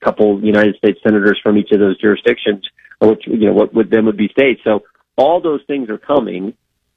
couple United States senators from each of those jurisdictions, which, what would then would be states. So all those things are coming.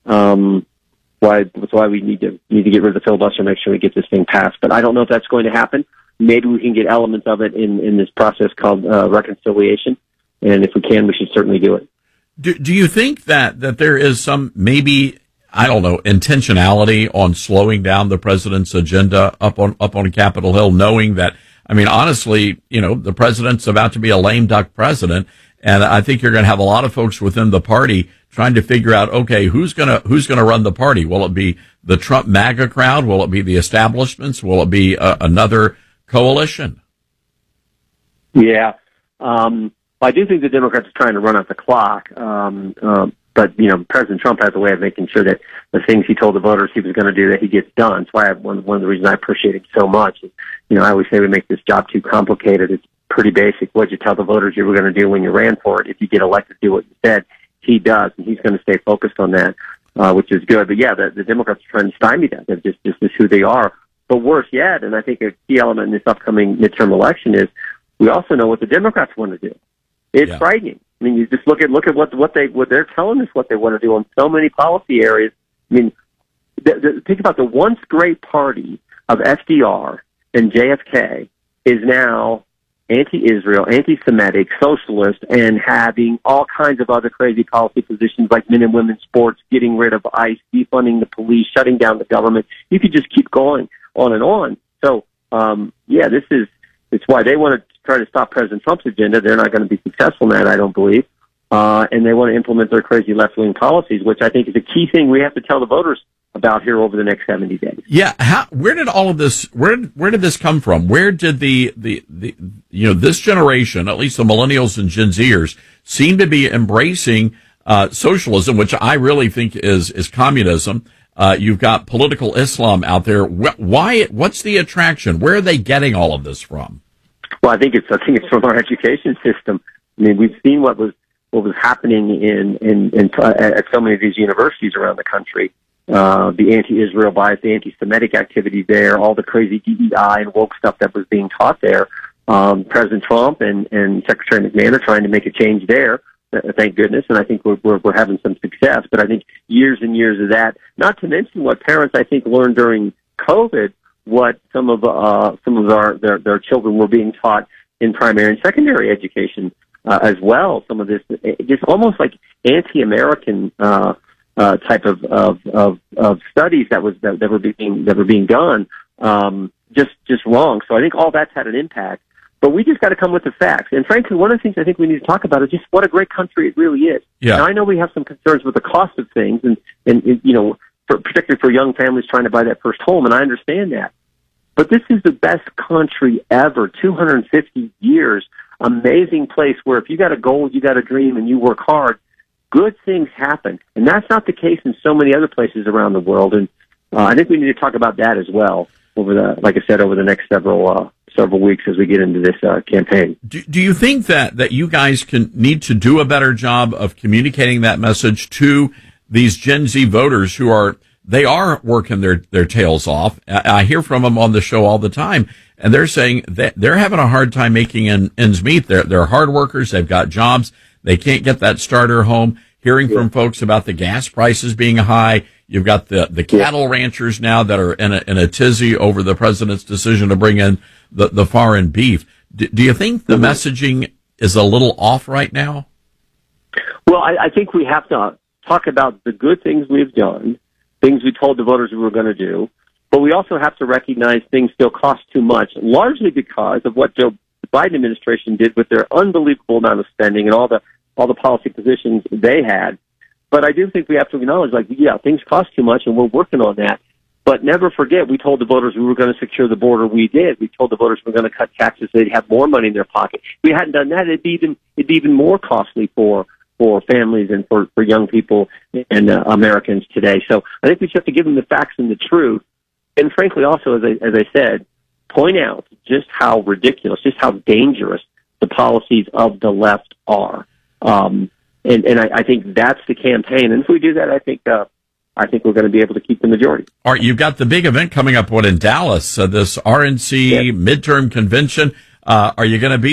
That's why we need to get rid of the filibuster and make sure we get this thing passed. But I don't know if that's going to happen. Maybe we can get elements of it in this process called reconciliation. And if we can, we should certainly do it. Do you think that there is some, maybe, I don't know, intentionality on slowing down the president's agenda up on Capitol Hill, knowing that, I mean, honestly, the president's about to be a lame duck president, and I think you're going to have a lot of folks within the party trying to figure out, okay, who's going to run the party? Will it be the Trump MAGA crowd? Will it be the establishments? Will it be another coalition? Yeah. I do think the Democrats are trying to run out the clock. But President Trump has a way of making sure that the things he told the voters he was going to do, that he gets done. That's why one of the reasons I appreciate him so much is, I always say we make this job too complicated. It's pretty basic. What did you tell the voters you were going to do when you ran for it? If you get elected, do what you said. He does, and he's going to stay focused on that, which is good. But yeah, the Democrats are trying to stymie that. That's just who they are. But worse yet, and I think a key element in this upcoming midterm election is we also know what the Democrats want to do. It's frightening. I mean, you just look at what they're telling us what they want to do on so many policy areas. I mean, think about the once great party of FDR and JFK is now anti-Israel, anti-Semitic, socialist, and having all kinds of other crazy policy positions like men and women's sports, getting rid of ICE, defunding the police, shutting down the government. You could just keep going on and on. So, it's why they want to try to stop President Trump's agenda. They're not going to be successful in that, I don't believe. And they want to implement their crazy left-wing policies, which I think is a key thing we have to tell the voters about here over the next 70 days. Yeah. Where did all of this, where did this come from? Where did this generation, at least the millennials and Gen Zers, seem to be embracing socialism, which I really think is communism. You've got political Islam out there. What's the attraction? Where are they getting all of this from? Well, I think it's from our education system. I mean, we've seen what was happening at so many of these universities around the country. The anti-Israel bias, the anti-Semitic activity there, all the crazy DEI and woke stuff that was being taught there. President Trump and Secretary McMahon are trying to make a change there. Thank goodness, and I think we're having some success. But I think years and years of that, not to mention what parents I think learned during COVID, what some of their children were being taught in primary and secondary education as well. Some of this just almost like anti-American type of studies that were being done just wrong. So I think all that's had an impact. But we just got to come with the facts. And frankly, one of the things I think we need to talk about is just what a great country it really is. Yeah. Now, I know we have some concerns with the cost of things, and particularly for young families trying to buy that first home, and I understand that. But this is the best country ever, 250 years, amazing place where if you got a goal, you got a dream, and you work hard, good things happen. And that's not the case in so many other places around the world. And I think we need to talk about that as well over the next several weeks as we get into this campaign. Do you think that you guys need to do a better job of communicating that message to these Gen Z voters who are working their tails off? I hear from them on the show all the time, and they're saying that they're having a hard time making ends meet. They're hard workers. They've got jobs. They can't get that starter home. Hearing from folks about the gas prices being high. You've got the cattle ranchers now that are in a tizzy over the president's decision to bring in the foreign beef. Do you think the messaging is a little off right now? Well, I think we have to talk about the good things we've done, things we told the voters we were going to do, but we also have to recognize things still cost too much, largely because of what the Biden administration did with their unbelievable amount of spending and all the policy positions they had. But I do think we have to acknowledge, things cost too much, and we're working on that. But never forget, we told the voters we were going to secure the border. We did. We told the voters we were going to cut taxes. They'd have more money in their pocket. If we hadn't done that, it'd be even more costly for families and for young people and Americans today. So I think we just have to give them the facts and the truth. And frankly, also, as I said, point out just how ridiculous, just how dangerous the policies of the left are. And I think that's the campaign. And if we do that, I think we're going to be able to keep the majority. All right, you've got the big event coming up, in Dallas, this RNC midterm convention. Are you going to be